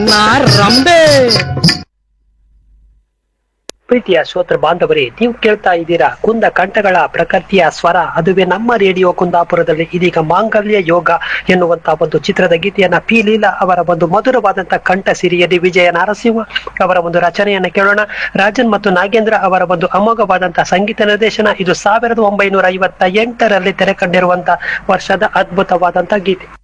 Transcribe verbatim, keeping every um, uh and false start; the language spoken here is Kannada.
ನಾ ರಂಬೆ. ಪ್ರೀತಿಯ ಶ್ರೋತೃ ಬಾಂಧವರೇ, ನೀವು ಕೇಳ್ತಾ ಇದ್ದೀರಾ ಕುಂದ ಕಂಠಗಳ ಪ್ರಕೃತಿಯ ಸ್ವರ. ಅದುವೇ ನಮ್ಮ ರೇಡಿಯೋ ಕುಂದಾಪುರದಲ್ಲಿ ಇದೀಗ ಮಾಂಗಲ್ಯ ಯೋಗ ಎನ್ನುವಂತ ಒಂದು ಚಿತ್ರದ ಗೀತೆಯನ್ನ ಪಿ ಲೀಲಾ ಅವರ ಒಂದು ಮಧುರವಾದಂತಹ ಕಂಠ ಸಿರಿಯಲ್ಲಿ ವಿಜಯ ನರಸಿಂಹ ಅವರ ಒಂದು ರಚನೆಯನ್ನ ಕೇಳೋಣ. ರಾಜನ್ ಮತ್ತು ನಾಗೇಂದ್ರ ಅವರ ಒಂದು ಅಮೋಘವಾದಂತಹ ಸಂಗೀತ ನಿರ್ದೇಶನ. ಇದು ಸಾವಿರದ ಒಂಬೈನೂರ ಐವತ್ತ ಎಂಟರಲ್ಲಿ ತೆರೆ ಕಂಡಿರುವಂತಹ ವರ್ಷದ ಅದ್ಭುತವಾದಂತಹ ಗೀತೆ.